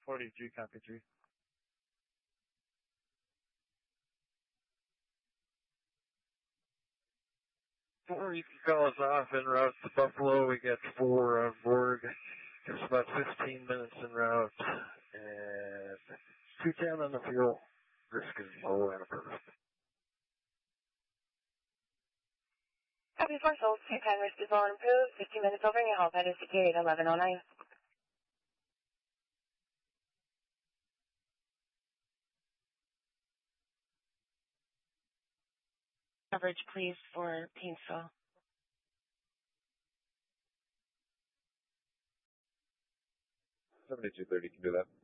42, copy 3. Or you can call us off en route to Buffalo. We got 4 on board. Just about 15 minutes en route. And 210 on the fuel. Risk is low and a burst. Copy 4 Souls, your time risk is low and improved. 15 minutes over and your hull pad is secured at 1109. Coverage, please, for Painesville. 7230 can do that.